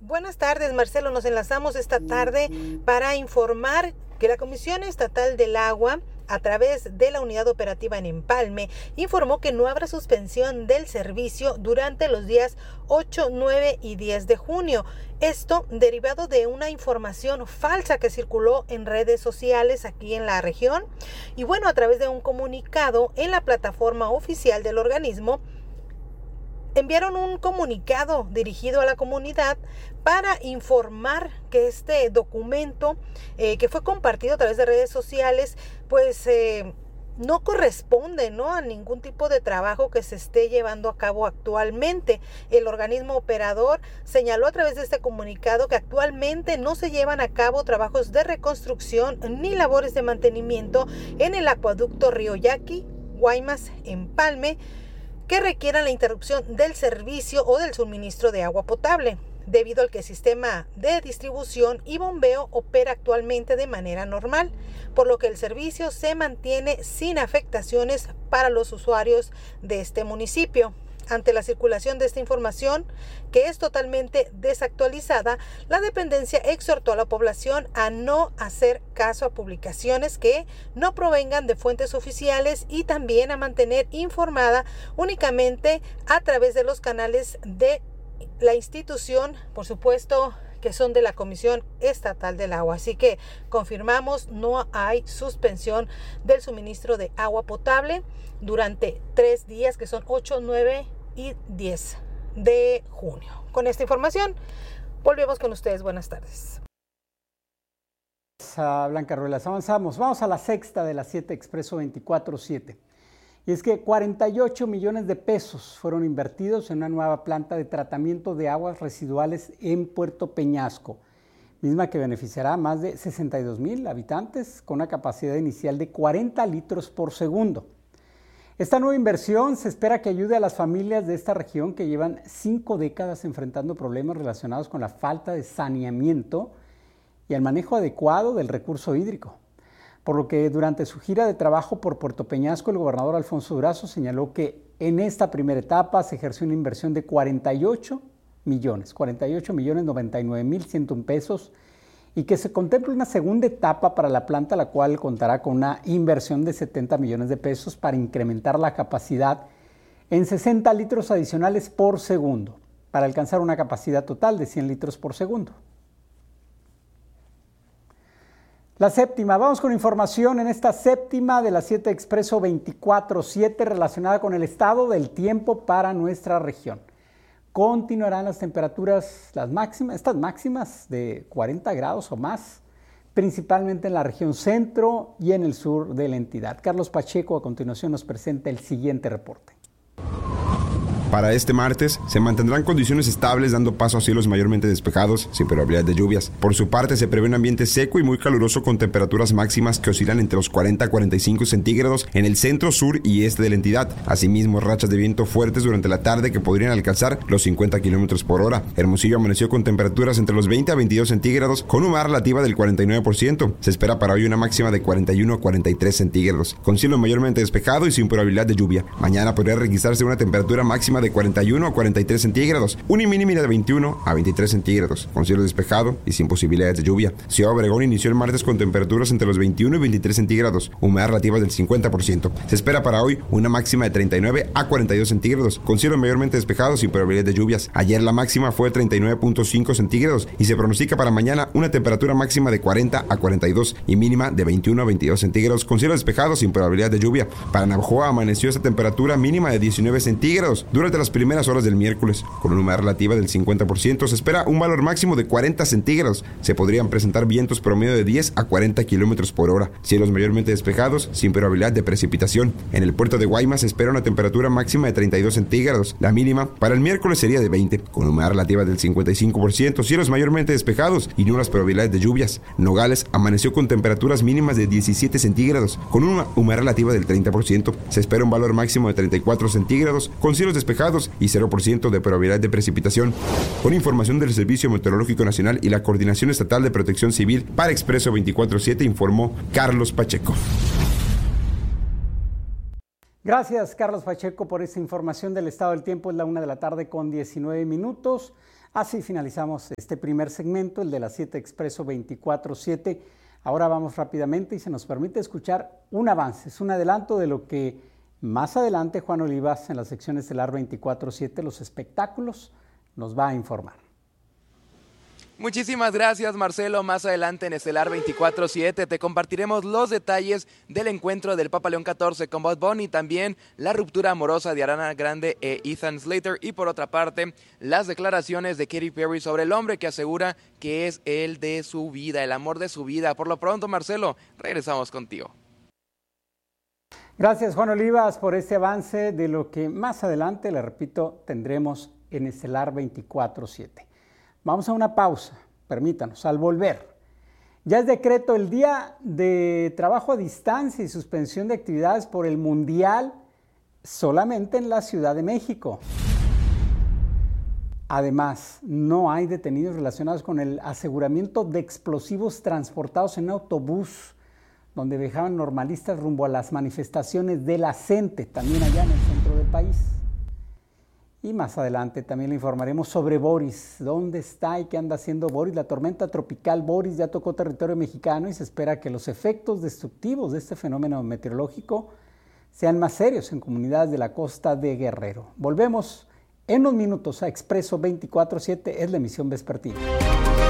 Buenas tardes, Marcelo. Nos enlazamos esta tarde para informar que la Comisión Estatal del Agua, a través de la Unidad Operativa en Empalme, informó que no habrá suspensión del servicio durante los días 8, 9 y 10 de junio. Esto derivado de una información falsa que circuló en redes sociales aquí en la región. Y bueno, a través de un comunicado en la plataforma oficial del organismo, enviaron un comunicado dirigido a la comunidad para informar que este documento que fue compartido a través de redes sociales, pues no corresponde, ¿no?, a ningún tipo de trabajo que se esté llevando a cabo actualmente. El organismo operador señaló a través de este comunicado que actualmente no se llevan a cabo trabajos de reconstrucción ni labores de mantenimiento en el acueducto Río Yaqui, Guaymas, Empalme, que requieran la interrupción del servicio o del suministro de agua potable, debido al que el sistema de distribución y bombeo opera actualmente de manera normal, por lo que el servicio se mantiene sin afectaciones para los usuarios de este municipio. Ante la circulación de esta información, que es totalmente desactualizada, la dependencia exhortó a la población a no hacer caso a publicaciones que no provengan de fuentes oficiales y también a mantener informada únicamente a través de los canales de la institución, por supuesto, que son de la Comisión Estatal del Agua. Así que confirmamos, no hay suspensión del suministro de agua potable durante 3 días, que son 8, 9 y 10 de junio. Con esta información, volvemos con ustedes. Buenas tardes. Blanca Ruelas, avanzamos. Vamos a la sexta de las 7 Expreso 24/7. Y es que 48 millones de pesos fueron invertidos en una nueva planta de tratamiento de aguas residuales en Puerto Peñasco, misma que beneficiará a más de 62,000 habitantes con una capacidad inicial de 40 litros por segundo. Esta nueva inversión se espera que ayude a las familias de esta región que llevan 5 décadas enfrentando problemas relacionados con la falta de saneamiento y el manejo adecuado del recurso hídrico. Por lo que durante su gira de trabajo por Puerto Peñasco, el gobernador Alfonso Durazo señaló que en esta primera etapa se ejerció una inversión de 48 millones 99,101 pesos, y que se contempla una segunda etapa para la planta, la cual contará con una inversión de 70 millones de pesos para incrementar la capacidad en 60 litros adicionales por segundo, para alcanzar una capacidad total de 100 litros por segundo. La séptima, vamos con información en esta séptima de la 7 Expreso 24/7 relacionada con el estado del tiempo para nuestra región. Continuarán las temperaturas, estas máximas de 40 grados o más, principalmente en la región centro y en el sur de la entidad. Carlos Pacheco a continuación nos presenta el siguiente reporte. Para este martes se mantendrán condiciones estables, dando paso a cielos mayormente despejados sin probabilidad de lluvias. Por su parte, se prevé un ambiente seco y muy caluroso con temperaturas máximas que oscilan entre los 40 a 45 centígrados en el centro, sur y este de la entidad. Asimismo, rachas de viento fuertes durante la tarde que podrían alcanzar los 50 kilómetros por hora. Hermosillo amaneció con temperaturas entre los 20 a 22 centígrados con humedad relativa del 49%. Se espera para hoy una máxima de 41 a 43 centígrados, con cielo mayormente despejado y sin probabilidad de lluvia. Mañana podría registrarse una temperatura máxima de 41 a 43 centígrados, una mínima de 21 a 23 centígrados, con cielo despejado y sin posibilidades de lluvia. Ciudad Obregón inició el martes con temperaturas entre los 21 y 23 centígrados, humedad relativa del 50%. Se espera para hoy una máxima de 39 a 42 centígrados, con cielo mayormente despejado sin probabilidad de lluvias. Ayer la máxima fue 39.5 centígrados y se pronostica para mañana una temperatura máxima de 40 a 42 y mínima de 21 a 22 centígrados, con cielo despejado sin probabilidad de lluvia. Para Navajoa amaneció esta temperatura mínima de 19 centígrados. Durante las primeras horas del miércoles, con una humedad relativa del 50%, se espera un valor máximo de 40 centígrados. Se podrían presentar vientos promedio de 10 a 40 kilómetros por hora. Cielos mayormente despejados, sin probabilidad de precipitación. En el puerto de Guaymas se espera una temperatura máxima de 32 centígrados. La mínima para el miércoles sería de 20, con humedad relativa del 55%. Cielos mayormente despejados y nulas probabilidades de lluvias. Nogales amaneció con temperaturas mínimas de 17 centígrados, con una humedad relativa del 30%. Se espera un valor máximo de 34 centígrados, con cielos despejados y 0% de probabilidad de precipitación. Con información del Servicio Meteorológico Nacional y la Coordinación Estatal de Protección Civil, para Expreso 24/7 informó Carlos Pacheco. Gracias, Carlos Pacheco, por esta información del estado del tiempo. Es la 1 de la tarde con 19 minutos. Así finalizamos este primer segmento, el de la 7 Expreso 24/7. Ahora vamos rápidamente y se nos permite escuchar un avance, es un adelanto de lo que más adelante Juan Olivas en la sección Estelar 24/7, los espectáculos, nos va a informar. Muchísimas gracias, Marcelo. Más adelante en Estelar 24/7 te compartiremos los detalles del encuentro del Papa León XIV con Bad Bunny, también la ruptura amorosa de Ariana Grande e Ethan Slater y por otra parte las declaraciones de Katy Perry sobre el hombre que asegura que es el de su vida, el amor de su vida. Por lo pronto, Marcelo, regresamos contigo. Gracias, Juan Olivas, por este avance de lo que más adelante, le repito, tendremos en Estelar 24/7. Vamos a una pausa, permítanos, al volver. Ya es decreto el día de trabajo a distancia y suspensión de actividades por el Mundial solamente en la Ciudad de México. Además, no hay detenidos relacionados con el aseguramiento de explosivos transportados en autobús, donde viajaban normalistas rumbo a las manifestaciones de la CENTE, también allá en el centro del país. Y más adelante también le informaremos sobre Boris, dónde está y qué anda haciendo Boris. La tormenta tropical Boris ya tocó territorio mexicano y se espera que los efectos destructivos de este fenómeno meteorológico sean más serios en comunidades de la costa de Guerrero. Volvemos en unos minutos a Expreso 24/7, es la emisión vespertina.